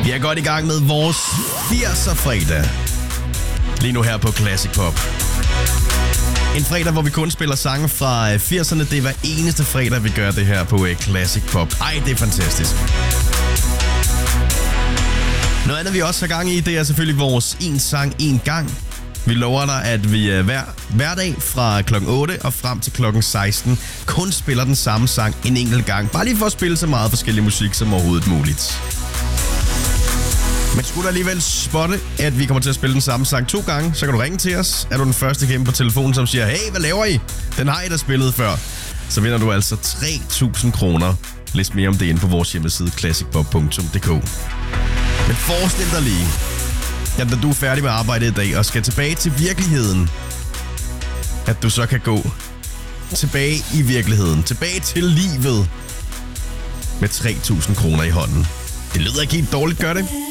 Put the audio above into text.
Vi er godt i gang med vores 80'er fredag. Lige nu her på Classic Pop. En fredag, hvor vi kun spiller sange fra 80'erne. Det er hver eneste fredag, vi gør det her på Classic Pop. Ej, det er fantastisk. Noget andet, vi også har gang i, det er selvfølgelig vores En Sang, En Gang. Vi lover dig, at vi hver dag fra klokken 8 og frem til klokken 16 kun spiller den samme sang en enkelt gang. Bare lige for at spille så meget forskellig musik som overhovedet muligt. Men skulle du alligevel spotte, at vi kommer til at spille den samme sang 2 gange, så kan du ringe til os. Er du den første hjemme på telefonen, som siger, hey, hvad laver I? Den har I da spillet før. Så vinder du altså 3.000 kroner. Læs mere om det inde på vores hjemmeside classicpop.dk. Men forestil dig lige, at når du er færdig med arbejde i dag og skal tilbage til virkeligheden, at du så kan gå tilbage i virkeligheden, tilbage til livet med 3.000 kroner i hånden. Det lyder ikke helt dårligt, gør det?